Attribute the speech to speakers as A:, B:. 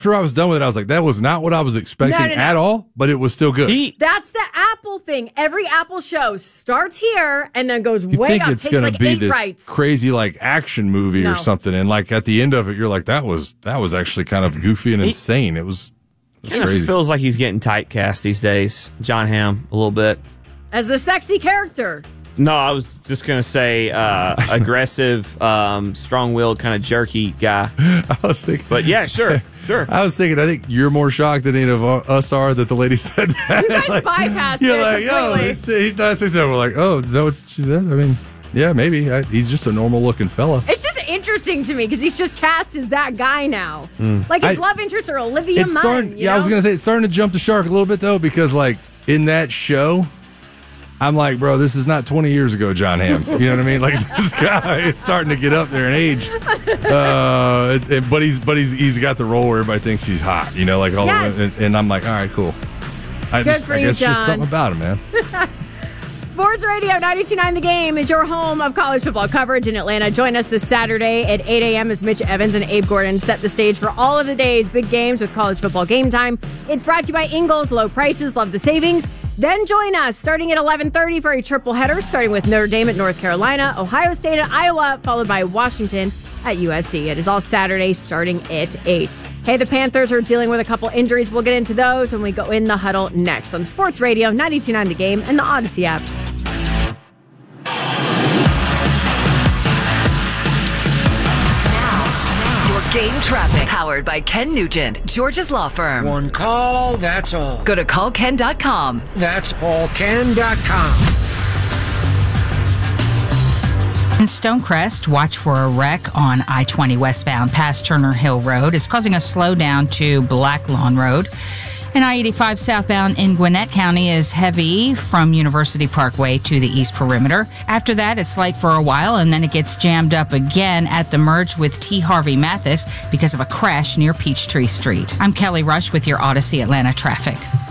A: after I was done with it, I was like, that was not what I was expecting at all, but it was still good.
B: That's the Apple thing. Every Apple show starts here and then goes
A: you
B: way
A: think
B: up.
A: it's
B: Takes
A: going
B: like
A: to be
B: 8
A: this
B: rights.
A: crazy like action movie or something, and like at the end of it, you're like, that was actually kind of goofy and insane. It was crazy.
C: It feels like he's getting typecast these days, John Hamm, a little bit.
B: As the sexy character.
C: No, I was just going to say aggressive, strong-willed, kind of jerky guy.
A: I was thinking.
C: But yeah, sure.
A: I was thinking, I think you're more shocked than any of us are that the lady said that.
B: You guys
A: like,
B: bypassed
A: you're
B: it
A: like,
B: completely.
A: he's not saying that. We're like, oh, is that what she said? I mean, yeah, maybe. He's just a normal-looking fella.
B: It's just interesting to me because he's just cast as that guy now. Like his love interests are Olivia Munn.
A: I was going to say, it's starting to jump the shark a little bit, though, because like in that show, I'm like, bro, this is not 20 years ago, John Hamm. You know what I mean? Like this guy is starting to get up there in age, but he's got the role where everybody thinks he's hot. You know, like all and I'm like, all right, cool. I guess
B: John.
A: just something about him, man.
B: Sports Radio 92.9 The Game is your home of college football coverage in Atlanta. Join us this Saturday at 8 a.m. as Mitch Evans and Abe Gordon set the stage for all of the day's big games with college football game time. It's brought to you by Ingles. Low prices, love the savings. Then join us starting at 11:30 for a triple header, starting with Notre Dame at North Carolina, Ohio State at Iowa, followed by Washington at USC. It is all Saturday starting at 8. Hey, the Panthers are dealing with a couple injuries. We'll get into those when we go in the huddle next on Sports Radio 92.9 The Game and the Odyssey app.
D: Game traffic powered by Ken Nugent, George's law firm.
E: One call, that's all.
D: Go to callken.com.
E: That's allken.com.
F: In Stonecrest, watch for a wreck on I-20 westbound past Turner Hill Road. It's causing a slowdown to Black Lawn Road. And I-85 southbound in Gwinnett County is heavy from University Parkway to the East Perimeter. After that, it's light for a while, and then it gets jammed up again at the merge with T. Harvey Mathis because of a crash near Peachtree Street. I'm Kelly Rush with your Odyssey Atlanta traffic.